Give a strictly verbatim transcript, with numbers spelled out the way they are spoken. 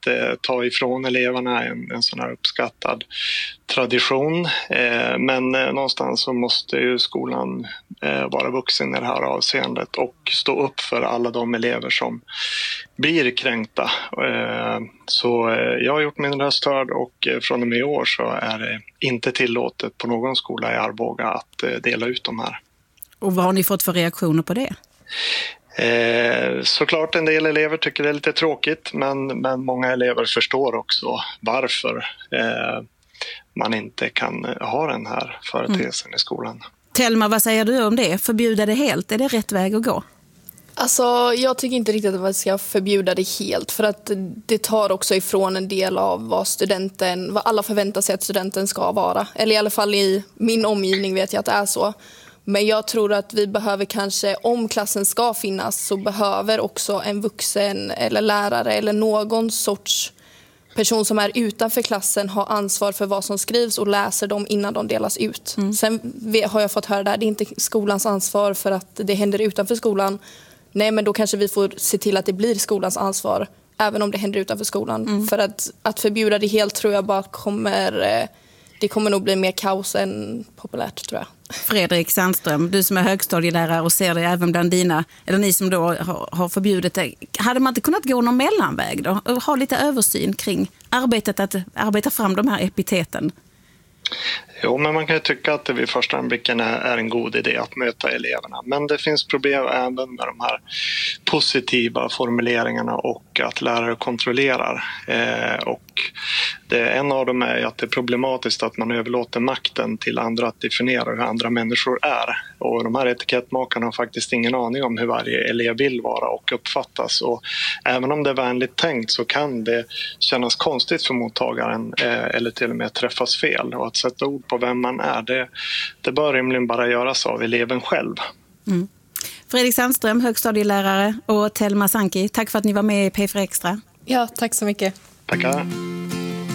att eh, ta ifrån eleverna en, en sån här uppskattad tradition. Eh, men eh, någonstans så måste ju skolan eh, vara vuxen i det här avseendet och stå upp för alla de elever som blir kränkta. Eh, så eh, jag har gjort min röst hörd, och eh, från och med i år så är det inte tillåtet på någon skola i Arboga att eh, dela ut de här. Och vad har ni fått för reaktioner på det? Eh, såklart en del elever tycker det är lite tråkigt, men, men många elever förstår också varför eh, man inte kan ha den här företeelsen mm. i skolan. Telma, vad säger du om det? Förbjuda det helt, är det rätt väg att gå? Alltså, jag tycker inte riktigt att man ska förbjuda det helt, för att det tar också ifrån en del av vad studenten, vad alla förväntar sig att studenten ska vara. Eller i alla fall i min omgivning vet jag att det är så. Men jag tror att vi behöver kanske, om klassen ska finnas, så behöver också en vuxen eller lärare eller någon sorts person som är utanför klassen ha ansvar för vad som skrivs och läser dem innan de delas ut. Mm. Sen har jag fått höra där, det är inte skolans ansvar för att det händer utanför skolan. Nej, men då kanske vi får se till att det blir skolans ansvar även om det händer utanför skolan. Mm. För att, att förbjuda det helt tror jag bara kommer... Det kommer nog bli mer kaos än populärt, tror jag. Fredrik Sandström, du som är högstadielärare och ser det även bland dina, eller ni som då har, har förbjudit det. Hade man inte kunnat gå någon mellanväg då? Och ha lite översyn kring arbetet att arbeta fram de här epiteten? Jo, men man kan ju tycka att det vid första anblicken är en god idé att möta eleverna. Men det finns problem även med de här positiva formuleringarna och att lärare kontrollerar. Eh, och det, en av dem är att det är problematiskt att man överlåter makten till andra att definiera hur andra människor är. Och de här etikettmakarna har faktiskt ingen aning om hur varje elev vill vara och uppfattas. Och även om det är vänligt tänkt så kan det kännas konstigt för mottagaren eh, eller till och med träffas fel. Och att sätta ord på vem man är, det, det bör rimligen bara göras av eleven själv. Mm. Fredrik Sandström, högstadielärare, och Telma Sanki, tack för att ni var med i P fyra Extra. Ja, tack så mycket. Tackar.